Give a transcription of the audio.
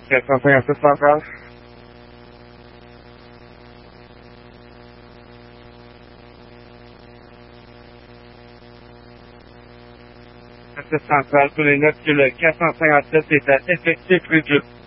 457 centrale. Centrale, pour les notes que le 457 est à effectif réduit.